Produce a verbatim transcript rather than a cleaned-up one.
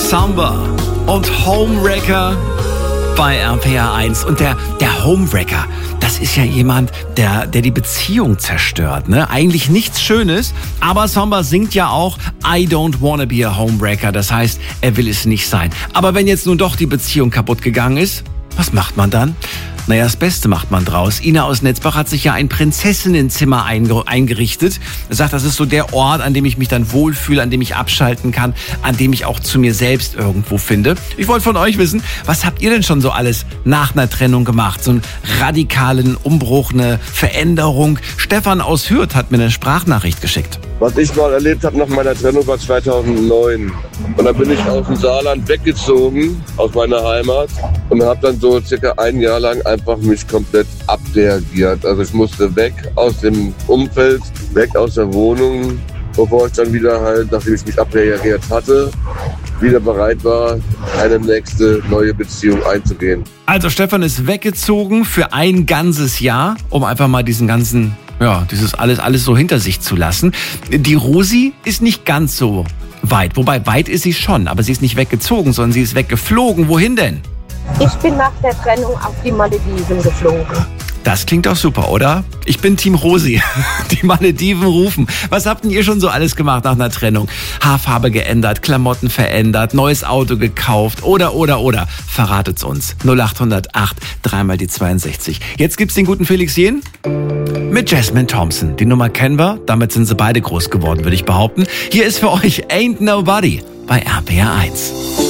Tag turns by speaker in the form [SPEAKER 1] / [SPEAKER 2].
[SPEAKER 1] Samba und Homewrecker bei R P R eins. Und der, der Homewrecker, das ist ja jemand, der, der die Beziehung zerstört, ne? Eigentlich nichts Schönes, aber Samba singt ja auch I don't wanna be a Homewrecker. Das heißt, er will es nicht sein. Aber wenn jetzt nun doch die Beziehung kaputt gegangen ist, was macht man dann? Naja, das Beste macht man draus. Ina aus Netzbach hat sich ja ein Prinzessinnenzimmer eingerichtet. Er sagt, das ist so der Ort, an dem ich mich dann wohlfühle, an dem ich abschalten kann, an dem ich auch zu mir selbst irgendwo finde. Ich wollte von euch wissen, was habt ihr denn schon so alles nach einer Trennung gemacht? So einen radikalen Umbruch, eine Veränderung. Stefan aus Hürth hat mir eine Sprachnachricht geschickt.
[SPEAKER 2] Was ich mal erlebt habe nach meiner Trennung war zweitausendneun. Und dann bin ich aus dem Saarland weggezogen, aus meiner Heimat. Und habe dann so circa ein Jahr lang einfach mich komplett abreagiert. Also ich musste weg aus dem Umfeld, weg aus der Wohnung, bevor ich dann wieder halt, nachdem ich mich abreagiert hatte, wieder bereit war, eine nächste neue Beziehung einzugehen.
[SPEAKER 1] Also Stefan ist weggezogen für ein ganzes Jahr, um einfach mal diesen ganzen, ja, dieses alles, alles so hinter sich zu lassen. Die Rosi ist nicht ganz so weit. Wobei, weit ist sie schon, aber sie ist nicht weggezogen, sondern sie ist weggeflogen. Wohin denn?
[SPEAKER 3] Ich bin nach der Trennung auf die Malediven geflogen.
[SPEAKER 1] Das klingt doch super, oder? Ich bin Team Rosi. Die Malediven rufen. Was habt denn ihr schon so alles gemacht nach einer Trennung? Haarfarbe geändert, Klamotten verändert, neues Auto gekauft oder, oder, oder. Verratet's uns. null acht null acht, dreimal die zweiundsechzig. Jetzt gibt's den guten Felix Jähn mit Jasmine Thompson. Die Nummer kennen wir. Damit sind sie beide groß geworden, würde ich behaupten. Hier ist für euch Ain't Nobody bei R P R eins.